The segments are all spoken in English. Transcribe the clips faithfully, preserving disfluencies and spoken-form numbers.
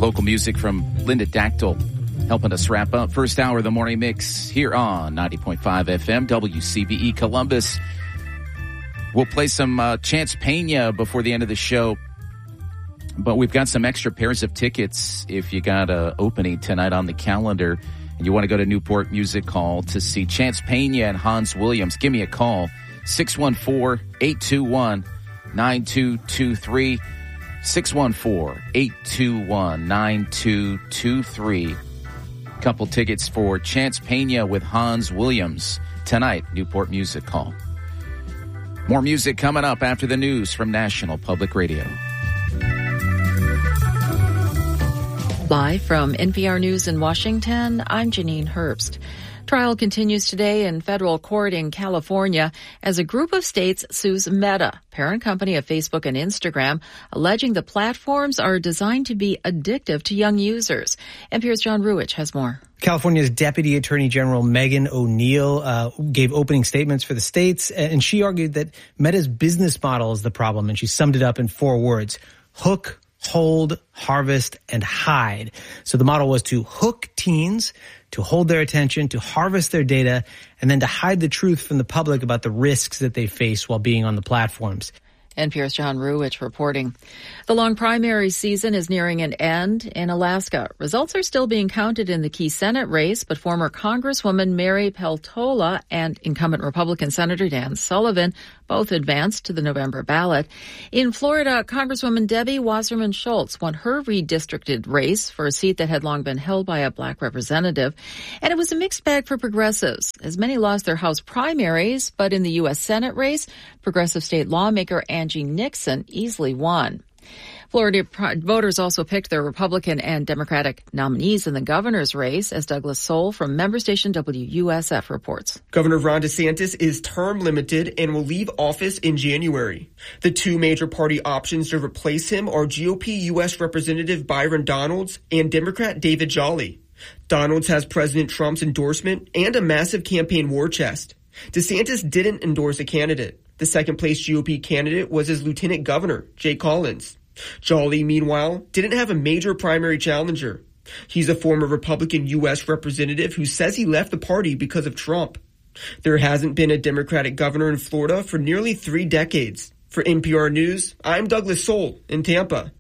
Local music from Linda Dactyl helping us wrap up first hour of the morning mix here on ninety point five F M W C B E Columbus. We'll play some uh, Chance Pena before the end of the show, but we've got some extra pairs of tickets if you got an opening tonight on the calendar and you want to go to Newport Music Hall to see Chance Pena and Hans Williams. Give me a call, six one four, eight two one, nine two two three, six one four, eight two one, nine two two three. Couple tickets for Chance Pena with Hans Williams tonight, Newport Music Hall. More music coming up after the news from National Public Radio. Live from N P R News in Washington, I'm Janine Herbst. Trial continues today in federal court in California as a group of states sues Meta, parent company of Facebook and Instagram, alleging the platforms are designed to be addictive to young users. N P R's John Ruwitch has more. California's Deputy Attorney General Megan O'Neill uh, gave opening statements for the states, and she argued that Meta's business model is the problem, and she summed it up in four words: hook, hold, harvest, and hide. So the model was to hook teens, to hold their attention, to harvest their data, and then to hide the truth from the public about the risks that they face while being on the platforms. N P R's John Ruwitch reporting. The long primary season is nearing an end in Alaska. Results are still being counted in the key Senate race, but former Congresswoman Mary Peltola and incumbent Republican Senator Dan Sullivan both advanced to the November ballot. In Florida, Congresswoman Debbie Wasserman Schultz won her redistricted race for a seat that had long been held by a black representative. And it was a mixed bag for progressives, as many lost their House primaries, but in the U S Senate race, progressive state lawmaker Angie Nixon easily won. Florida voters also picked their Republican and Democratic nominees in the governor's race, as Douglas Soul from member station W U S F reports. Governor Ron DeSantis is term limited and will leave office in January. The two major party options to replace him are G O P U S Representative Byron Donalds and Democrat David Jolly. Donalds has President Trump's endorsement and a massive campaign war chest. DeSantis didn't endorse a candidate. The second-place G O P candidate was his lieutenant governor, Jay Collins. Jolly, meanwhile, didn't have a major primary challenger. He's a former Republican U S representative who says he left the party because of Trump. There hasn't been a Democratic governor in Florida for nearly three decades. For N P R News, I'm Douglas Soul in Tampa.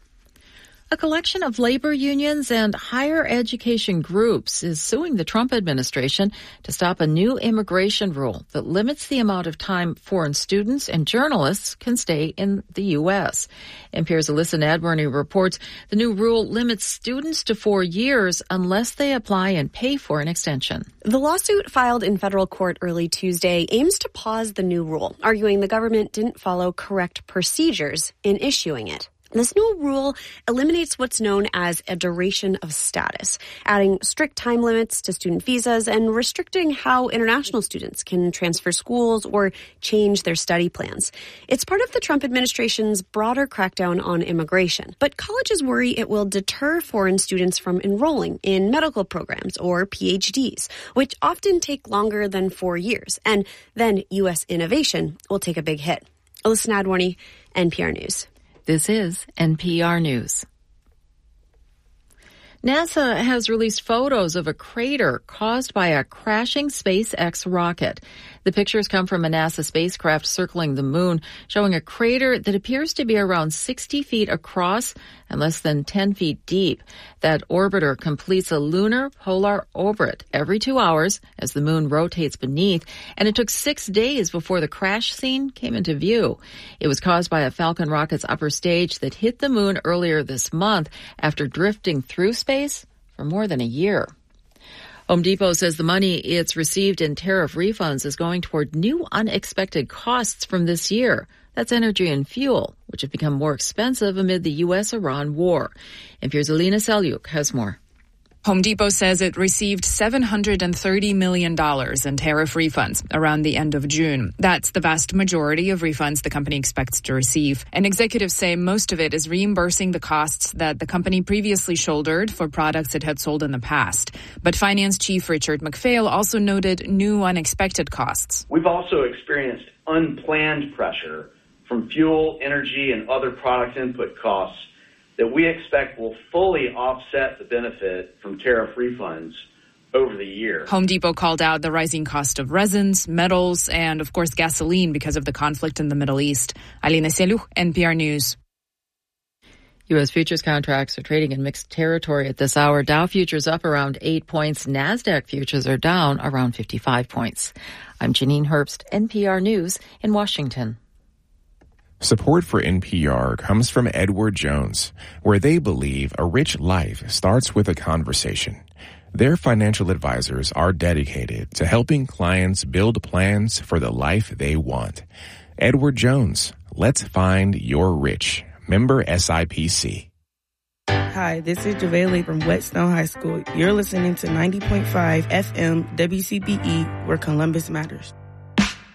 A collection of labor unions and higher education groups is suing the Trump administration to stop a new immigration rule that limits the amount of time foreign students and journalists can stay in the U S. N P R's Alyssa Nadworny reports the new rule limits students to four years unless they apply and pay for an extension. The lawsuit filed in federal court early Tuesday aims to pause the new rule, arguing the government didn't follow correct procedures in issuing it. This new rule eliminates what's known as a duration of status, adding strict time limits to student visas and restricting how international students can transfer schools or change their study plans. It's part of the Trump administration's broader crackdown on immigration, but colleges worry it will deter foreign students from enrolling in medical programs or P H Ds, which often take longer than four years, and then U S innovation will take a big hit. Alyssa Nadworny, N P R News. This is N P R News. NASA has released photos of a crater caused by a crashing SpaceX rocket. The pictures come from a NASA spacecraft circling the moon, showing a crater that appears to be around sixty feet across and less than ten feet deep. That orbiter completes a lunar polar orbit every two hours as the moon rotates beneath, and it took six days before the crash scene came into view. It was caused by a Falcon rocket's upper stage that hit the moon earlier this month after drifting through space for more than a year. Home Depot says the money it's received in tariff refunds is going toward new unexpected costs from this year. That's energy and fuel, which have become more expensive amid the U S Iran war. N P R's Alina Selyuk has more. Home Depot says it received seven hundred thirty million dollars in tariff refunds around the end of June. That's the vast majority of refunds the company expects to receive. And executives say most of it is reimbursing the costs that the company previously shouldered for products it had sold in the past. But Finance Chief Richard McPhail also noted new unexpected costs. We've also experienced unplanned pressure from fuel, energy, and other product input costs that we expect will fully offset the benefit from tariff refunds over the year. Home Depot called out the rising cost of resins, metals, and, of course, gasoline because of the conflict in the Middle East. Alina Selu, N P R News. U S futures contracts are trading in mixed territory at this hour. Dow futures up around eight points. NASDAQ futures are down around fifty-five points. I'm Janine Herbst, N P R News in Washington. Support for N P R comes from Edward Jones, where they believe a rich life starts with a conversation. Their financial advisors are dedicated to helping clients build plans for the life they want. Edward Jones, let's find your rich. Member S I P C. Hi, this is JaVale from Whetstone High School. You're listening to ninety point five F M W C B E, where Columbus matters.